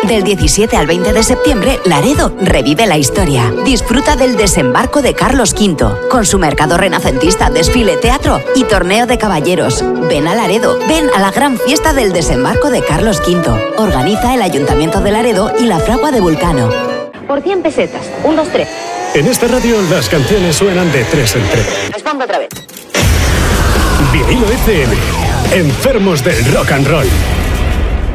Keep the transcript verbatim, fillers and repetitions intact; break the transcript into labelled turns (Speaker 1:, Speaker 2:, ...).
Speaker 1: Del diecisiete al veinte de septiembre, Laredo revive la historia. Disfruta del desembarco de Carlos quinto, con su mercado renacentista, desfile, teatro y torneo de caballeros. Ven a Laredo, ven a la gran fiesta del desembarco de Carlos quinto. Organiza el Ayuntamiento de Laredo y la Fragua de Vulcano.
Speaker 2: Por cien pesetas, un, dos, tres.
Speaker 3: En esta radio las canciones suenan de tres en tres.
Speaker 2: Les pongo otra vez.
Speaker 3: Vinilo F M. Enfermos del rock and roll.